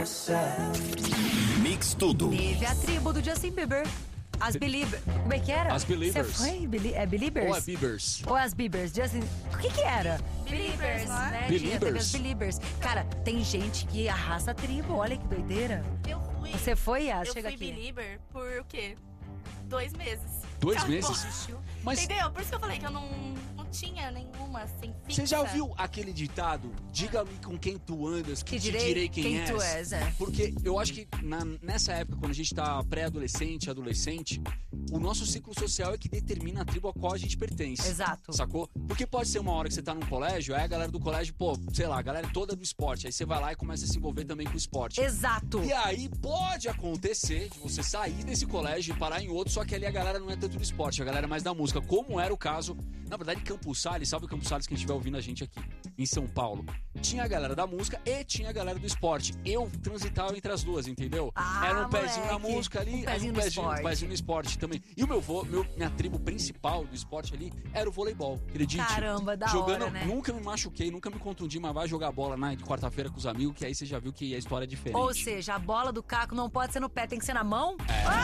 Mix Tudo. Teve a tribo do Justin Bieber. As Beliebers. Como é que era? As Beliebers. Você foi? É Beliebers? Ou é Biebers? Ou as Biebers. Justin... O que era? Beliebers, não é? Né? Beliebers. Teve as Beliebers. Cara, tem gente que arrasta a tribo. Olha que doideira. Eu fui. Você foi, Yas? Eu Chega fui aqui. Belieber por o quê? 2 meses. 2 meses? Mas Entendeu? Por isso que eu falei que eu não tinha nenhuma assim fixa. você já ouviu aquele ditado? Diga-me com quem tu andas, que te direi direi quem és. tu és, é. Porque eu acho que nessa época, quando a gente tá pré-adolescente, adolescente, o nosso ciclo social é que determina a tribo a qual a gente pertence. Exato. Sacou? Porque pode ser uma hora que você tá num colégio, aí a galera do colégio, pô, sei lá, a galera toda do esporte. Aí você vai lá e começa a se envolver também com o esporte. Exato. E aí pode acontecer de você sair desse colégio e parar em outro, só que ali a galera não é tanto do esporte, a galera é mais da música, como era o caso, na verdade, Campos Sales, salve Campos Sales quem estiver ouvindo a gente aqui, em São Paulo. Tinha a galera da música e tinha a galera do esporte. Eu transitava entre as duas, entendeu? Era um pezinho na moleque. música ali, Um pezinho no esporte. um pezinho no esporte também. E minha tribo principal do esporte ali era o voleibol, acredite. Caramba, da Jogando, hora, né? nunca me machuquei, nunca me contundi, mas vai jogar bola na quarta-feira com os amigos, que aí você já viu que a história é diferente. Ou seja, a bola do Caco não pode ser no pé, tem que ser na mão?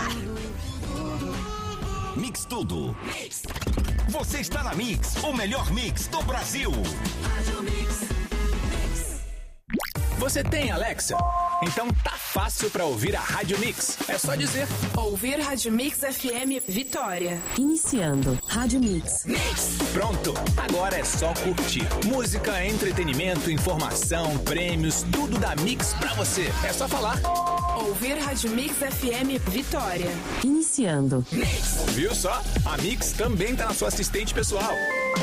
Mix Tudo. Você está na Mix, o melhor mix do Brasil. Você tem Alexa? Então tá fácil pra ouvir a Rádio Mix. É só dizer: ouvir Rádio Mix FM Vitória. Iniciando Rádio Mix. Pronto, agora é só curtir. Música, entretenimento, informação, prêmios, tudo da Mix pra você. É só falar: ouvir Rádio Mix FM Vitória. Iniciando. Viu só? A Mix também tá na sua assistente pessoal.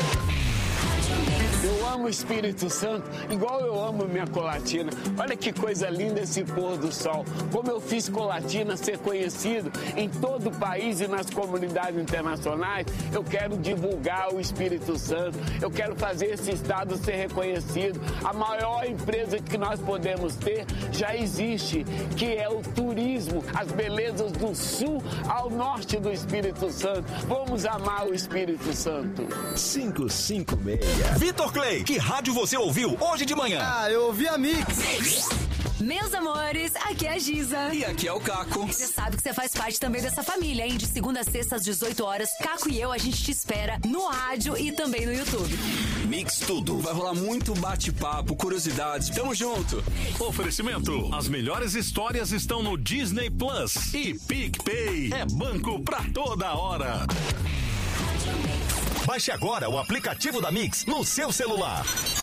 Eu amo o Espírito Santo, igual eu amo minha Colatina. Olha que coisa linda esse pôr do sol. Como eu fiz Colatina ser conhecido em todo o país e nas comunidades internacionais, eu quero divulgar o Espírito Santo. Eu quero fazer esse estado ser reconhecido. A maior empresa que nós podemos ter já existe, que é o turismo, as belezas do sul ao norte do Espírito Santo. Vamos amar o Espírito Santo. 556. Vitor Clay, que rádio você ouviu hoje de manhã? Ah, eu ouvi a Mix. Meus amores, aqui é a Giza. E aqui é o Caco. Você sabe que você faz parte também dessa família, hein? De segunda a sexta às 18 horas, Caco e eu, a gente te espera no rádio e também no YouTube. Mix Tudo. Vai rolar muito bate-papo, curiosidades. Tamo junto. Oferecimento: as melhores histórias estão no Disney Plus. E PicPay é banco pra toda hora. Baixe agora o aplicativo da Mix no seu celular.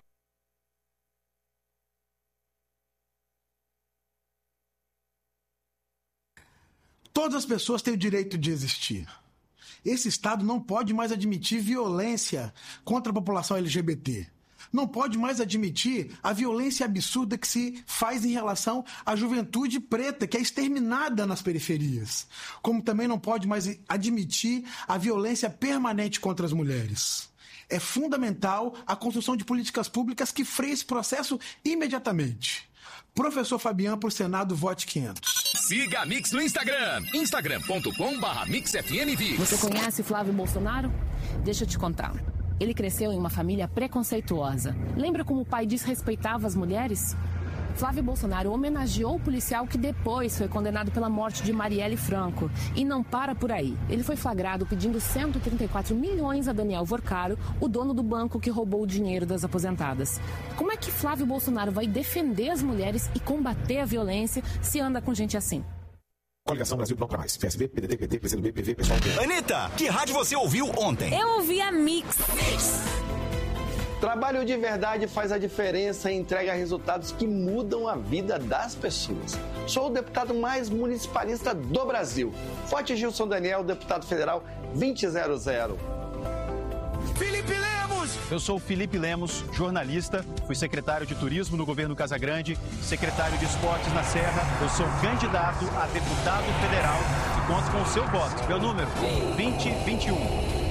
Todas as pessoas têm o direito de existir. Esse Estado não pode mais admitir violência contra a população LGBT. Não pode mais admitir a violência absurda que se faz em relação à juventude preta, que é exterminada nas periferias. Como também não pode mais admitir a violência permanente contra as mulheres. É fundamental a construção de políticas públicas que freiem esse processo imediatamente. Professor Fabiano, por Senado, vote 500. Siga a Mix no Instagram. Instagram.com/MixFMVix. Você conhece Flávio Bolsonaro? Deixa eu te contar. Ele cresceu em uma família preconceituosa. Lembra como o pai desrespeitava as mulheres? Flávio Bolsonaro homenageou o policial que depois foi condenado pela morte de Marielle Franco. E não para por aí. Ele foi flagrado pedindo 134 milhões a Daniel Vorcaro, o dono do banco que roubou o dinheiro das aposentadas. Como é que Flávio Bolsonaro vai defender as mulheres e combater a violência se anda com gente assim? Coligação Brasil Bloco Mais. PSB, PDT, PT, PCdoB, PV, Pessoal. Anitta, que rádio você ouviu ontem? Eu ouvi a Mix. Trabalho de verdade faz a diferença e entrega resultados que mudam a vida das pessoas. Sou o deputado mais municipalista do Brasil. Forte Gilson Daniel, deputado federal 2000. Felipe Lemos! Eu sou Felipe Lemos, jornalista, fui secretário de Turismo no governo Casagrande, secretário de Esportes na Serra. Eu sou candidato a deputado federal e conto com o seu voto. Meu número, 2021.